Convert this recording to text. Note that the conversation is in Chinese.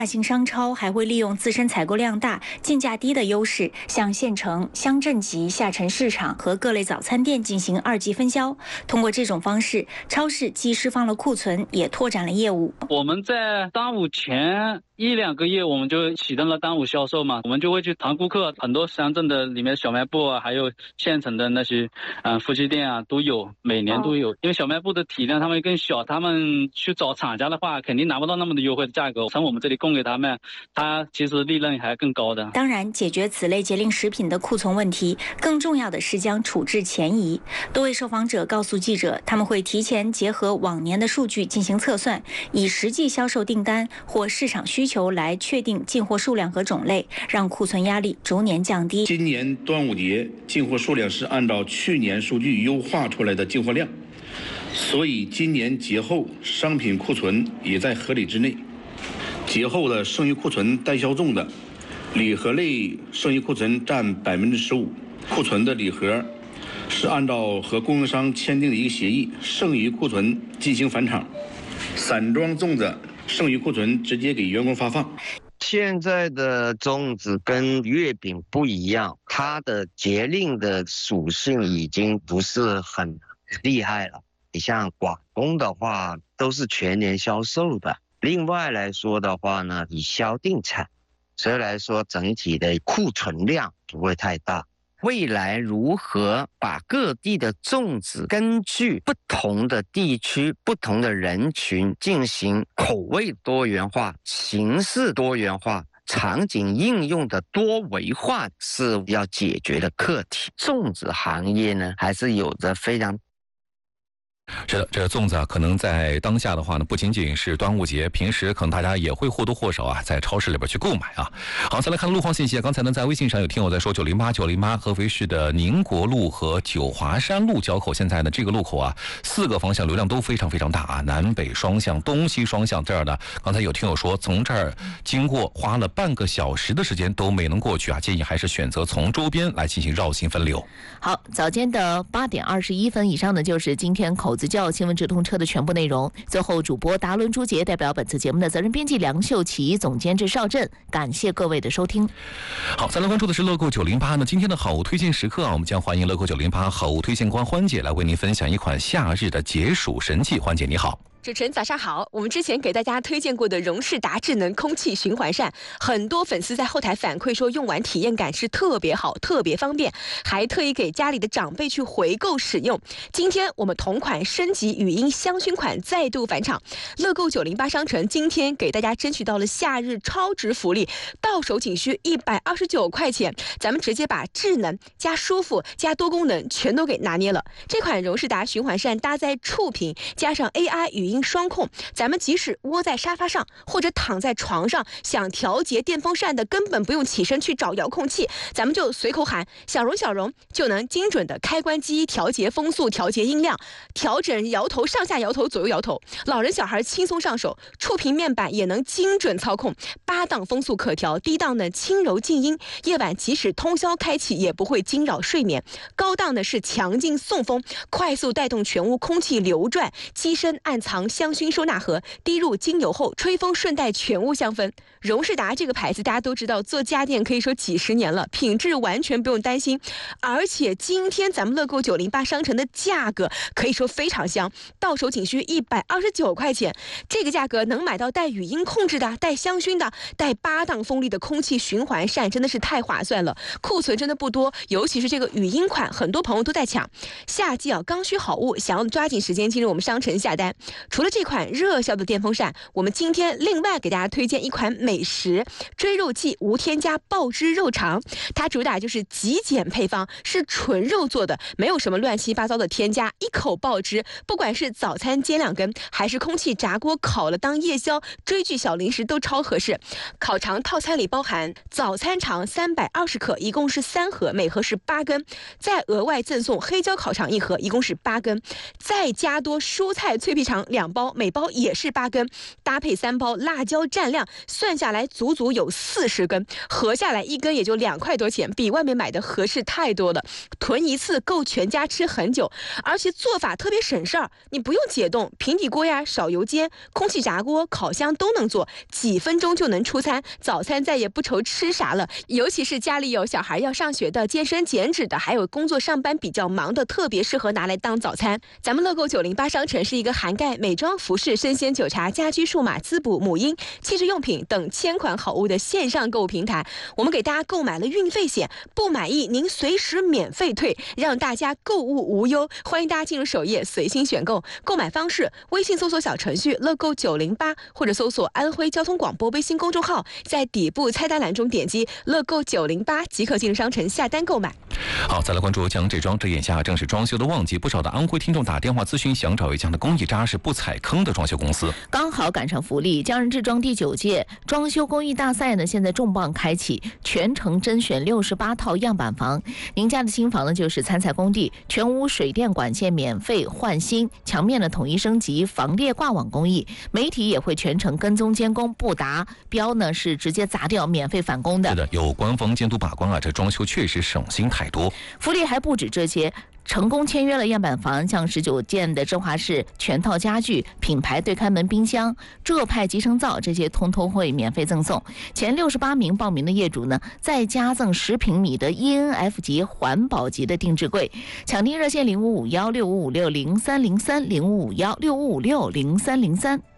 大型商超还会利用自身采购量大、进价低的优势，向县城、乡镇级下沉市场和各类早餐店进行二级分销。通过这种方式，超市既释放了库存，也拓展了业务。 我们在端午前1-2个月，我们就启动了端午销售嘛，我们就会去谈顾客，很多乡镇的里面小卖部啊，还有县城的那些夫妻店啊都有，每年都有。因为小卖部的体量他们更小，他们去找厂家的话，肯定拿不到那么的优惠的价格，从我们这里供给他们，他其实利润还更高的。 当然，解决此类节令食品的库存问题，更重要的是将处置前移。多位受访者告诉记者，他们会提前结合往年的数据进行测算，以实际销售订单或市场需求来确定进货数量和种类，让库存压力逐年降低。 今年端午节进货数量是按照去年数据优化出来的进货量，所以今年节后商品库存也在合理之内。节后的剩余库存待销重的礼盒类剩余库存占15%，库存的礼盒是按照和供应商签订的一个协议，剩余库存进行返厂，散装粽子剩余库存直接给员工发放。 现在的粽子跟月饼不一样，它的节令的属性已经不是很厉害了。你像广东的话，都是全年销售的。另外来说的话呢，以销定产，所以来说整体的库存量不会太大。未来如何把各地的粽子根据不同的地区、不同的人群进行口味多元化、形式多元化、场景应用的多维化，是要解决的课题。粽子行业呢，还是有着非常是的，这个粽子啊，可能在当下的话呢，不仅仅是端午节，平时可能大家也会或多或少啊，在超市里边去购买啊。好，再来看路况信息。刚才呢，在微信上有听友在说908合肥市的宁国路和九华山路交口，现在呢这个路口啊，4个方向流量都非常非常大啊，南北双向、东西双向。这儿呢，刚才有听友说从这儿经过花了半个小时的时间都没能过去啊，建议还是选择从周边来进行绕行分流。 好，早间的8点21分以上呢，就是今天口子窖新闻直通车的全部内容。最后，主播达伦、朱杰代表本次节目的责任编辑梁秀琪、总监制邵振，感谢各位的收听。 好，再来关注的是乐购908呢，今天的好物推荐时刻啊，我们将欢迎乐购908好物推荐官欢姐来为您分享一款夏日的解暑神器。欢姐你好。 主持人早上好，我们之前给大家推荐过的荣仕达智能空气循环扇，很多粉丝在后台反馈说用完体验感是特别好，特别方便，还特意给家里的长辈去回购使用。今天我们同款升级语音香薰款再度返场，乐购908商城今天给大家争取到了夏日超值福利，到手仅需129块钱，咱们直接把智能加舒服加多功能全都给拿捏了。这款荣仕达循环扇搭载触屏加上 AI 语音双控，咱们即使窝在沙发上或者躺在床上，想调节电风扇的根本不用起身去找遥控器，咱们就随口喊小荣小荣，就能精准的开关机、调节风速、调节音量、调整摇头、上下摇头、左右摇头，老人小孩轻松上手。触屏面板也能精准操控，8档风速可调，低档的轻柔静音，夜晚即使通宵开启也不会惊扰睡眠。高档的是强劲送风，快速带动全屋空气流转，机身暗藏香薰收纳盒，滴入精油后吹风顺带全屋香氛。荣仕达这个牌子大家都知道，做家电可以说几十年了，品质完全不用担心。而且今天咱们乐购908商城的价格可以说非常香，到手仅需129块钱，这个价格能买到带语音控制的、带香薰的、带8档风力的空气循环扇，真的是太划算了。库存真的不多，尤其是这个语音款，很多朋友都在抢。夏季啊，刚需好物，想要抓紧时间进入我们商城下单。除了这款热销的电风扇，我们今天另外给大家推荐一款美食追肉季无添加爆汁肉肠，它主打就是极简配方，是纯肉做的，没有什么乱七八糟的添加，一口爆汁，不管是早餐煎2根，还是空气炸锅烤了当夜宵、追剧小零食都超合适。烤肠套餐里包含早餐肠320克，一共是3盒，每盒是8根，再额外赠送黑椒烤肠1盒，一共是8根，再加多蔬菜脆皮肠2 2包，每包也是8根，搭配3包，辣椒蘸量算下来足足有40根，合下来1根也就2块多钱，比外面买的合适太多了。囤一次够全家吃很久，而且做法特别省事儿，你不用解冻，平底锅呀、少油煎、空气炸锅、烤箱都能做，几分钟就能出餐，早餐再也不愁吃啥了。尤其是家里有小孩要上学的、健身减脂的，还有工作上班比较忙的，特别适合拿来当早餐。咱们乐购908商城是一个涵盖美妆、服饰、生鲜、酒茶、家居、数码、滋补、母婴、汽车用品等1000款好物的线上购物平台。我们给大家购买了运费险，不满意您随时免费退，让大家购物无忧。欢迎大家进入首页随心选购，购买方式微信搜索小程序乐购908，或者搜索安徽交通广播微信公众号，在底部菜单栏中点击乐购908即可进入商城下单购买。 好，再来关注江这庄，这眼下正是装修的旺季，不少的安徽听众打电话咨询，想找一家的工艺扎实、不踩坑的装修公司。 刚好赶上福利，江人志庄第9届装修工艺大赛呢，现在重磅开启，全程甄选68套样板房。您家的新房呢，就是参赛工地，全屋水电管线免费换新，墙面的统一升级，防裂挂网工艺。媒体也会全程跟踪监工，不达标呢是直接砸掉，免费返工的。 是的，有官方监督把关啊，这装修确实省心太多。 福利还不止这些。成功签约了样板房，像19件的振华式全套家具、品牌对开门冰箱、浙派集成灶，这些通通会免费赠送。前68名报名的业主呢，再加赠10平米的 ENF 级环保级的定制柜。抢订热线055165560303，055165560303。